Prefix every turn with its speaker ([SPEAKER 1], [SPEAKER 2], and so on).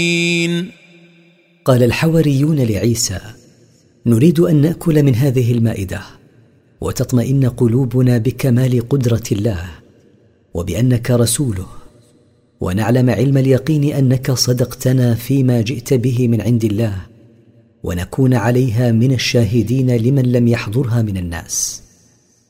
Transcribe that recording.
[SPEAKER 1] قال الحواريون لعيسى: نريد أن نأكل من هذه المائدة وتطمئن قلوبنا بكمال قدرة الله وبأنك رسوله، ونعلم علم اليقين أنك صدقتنا فيما جئت به من عند الله، ونكون عليها من الشاهدين لمن لم يحضرها من الناس.